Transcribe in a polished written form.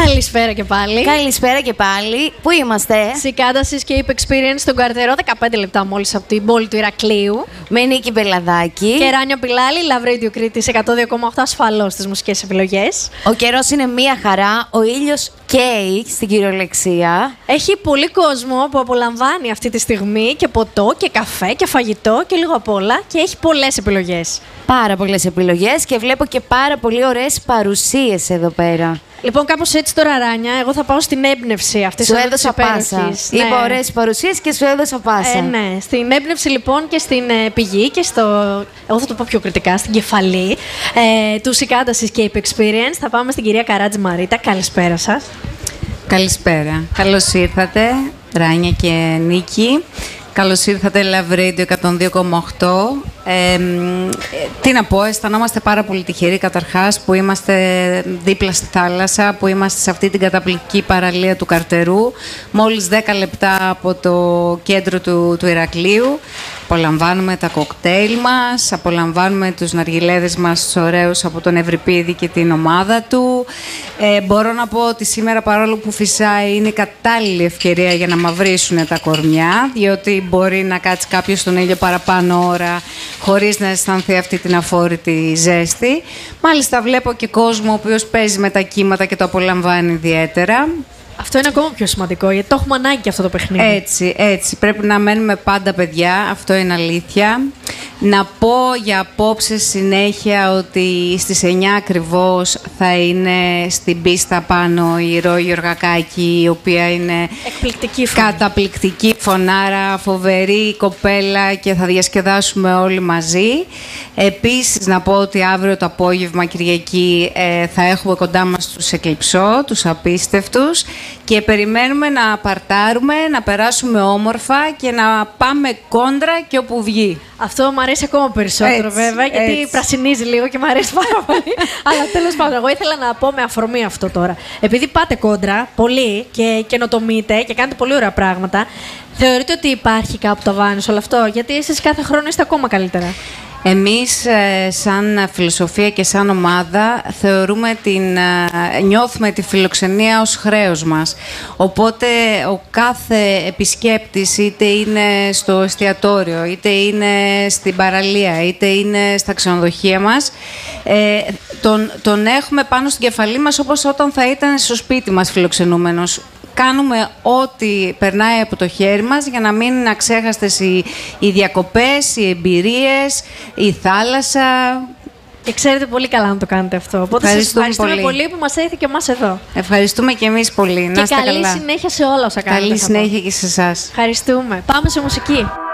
Καλησπέρα και πάλι. Καλησπέρα και πάλι. Πού είμαστε? Σικάντασης και Ape Experience στον Καρτερό, 15 λεπτά μόλις από την πόλη του Ηρακλείου. Με Νίκη Μπελαδάκη. Και Ράνιο Πιλάλη, Love Radio Κρήτης 102,8, ασφαλώς στις μουσικές επιλογές. Ο καιρός είναι μία χαρά, ο ήλιος καίει στην κυριολεξία. Έχει πολύ κόσμο που απολαμβάνει αυτή τη στιγμή και ποτό και καφέ και φαγητό και λίγο απ' όλα και έχει πολλές επιλογές. Πάρα πολλές επιλογές και βλέπω και πάρα πολύ ωραίες παρουσίες εδώ πέρα. Λοιπόν, κάπως έτσι τώρα, Ράνια, εγώ θα πάω στην έμπνευση αυτής σου της έδωσα πάσα. Είπα ωραίες παρουσίες και σου έδωσα πάσα. Ναι, στην έμπνευση λοιπόν και στην πηγή και στο, εγώ θα το πω πιο κριτικά, στην κεφαλή του Σικάντασης και Ape Experience. Θα πάμε στην κυρία Καράτζη Μαρίτα. Καλησπέρα σας. Καλησπέρα. Καλώς ήρθατε, Ράνια και Νίκη. Καλώς ήρθατε, Love Radio 102,8. Τι να πω, αισθανόμαστε πάρα πολύ τυχεροί καταρχάς που είμαστε δίπλα στη θάλασσα, που είμαστε σε αυτή την καταπληκτική παραλία του Καρτερού, μόλις 10 λεπτά από το κέντρο του Ηρακλείου. Απολαμβάνουμε τα κοκτέιλ μας, απολαμβάνουμε τους ναργιλέδες μας τους ωραίους από τον Ευρυπίδη και την ομάδα του. Μπορώ να πω ότι σήμερα, παρόλο που φυσάει, είναι η κατάλληλη ευκαιρία για να μαυρίσουν τα κορμιά, διότι μπορεί να κάτσει κάποιος στον ήλιο παραπάνω ώρα χωρίς να αισθανθεί αυτή την αφόρητη ζέστη. Μάλιστα βλέπω και κόσμο ο οποίος παίζει με τα κύματα και το απολαμβάνει ιδιαίτερα. Αυτό είναι ακόμα πιο σημαντικό, γιατί το έχουμε ανάγκη και αυτό το παιχνίδι. Έτσι. Πρέπει να μένουμε πάντα παιδιά, αυτό είναι αλήθεια. Να πω για απόψε συνέχεια ότι στις 9 ακριβώς θα είναι στην πίστα πάνω η Ρο Γεωργακάκη, η οποία είναι καταπληκτική φωνάρα, φοβερή κοπέλα και θα διασκεδάσουμε όλοι μαζί. Επίσης να πω ότι αύριο το απόγευμα, Κυριακή, θα έχουμε κοντά μας τους Εκλειψώ, τους απίστευτους, και περιμένουμε να παρτάρουμε, να περάσουμε όμορφα και να πάμε κόντρα και όπου βγει. Αυτό μου αρέσει ακόμα περισσότερο, βέβαια, γιατί πρασινίζει λίγο και μου αρέσει πάρα πολύ. Αλλά τέλος πάντων, εγώ ήθελα να πω με αφορμή αυτό τώρα. Επειδή πάτε κόντρα πολύ και καινοτομείτε και κάνετε πολύ ωραία πράγματα, θεωρείτε ότι υπάρχει κάπου το βάνη όλο αυτό? Γιατί εσείς κάθε χρόνο είστε ακόμα καλύτερα. Εμείς σαν φιλοσοφία και σαν ομάδα νιώθουμε τη φιλοξενία ως χρέος μας. Οπότε ο κάθε επισκέπτης, είτε είναι στο εστιατόριο, είτε είναι στην παραλία, είτε είναι στα ξενοδοχεία μας, τον έχουμε πάνω στην κεφαλή μας όπως όταν θα ήταν στο σπίτι μας φιλοξενούμενος. Κάνουμε ό,τι περνάει από το χέρι μας για να μην είναι αξέχαστες οι διακοπές, οι εμπειρίες, η θάλασσα. Και ξέρετε πολύ καλά να το κάνετε αυτό. Οπότε σας ευχαριστούμε πολύ που μας έρθει και εμάς εδώ. Ευχαριστούμε και εμείς πολύ. Να είστε καλά. Καλή συνέχεια σε όλα όσα κάνετε. Καλή συνέχεια και σε εσάς. Ευχαριστούμε. Πάμε σε μουσική.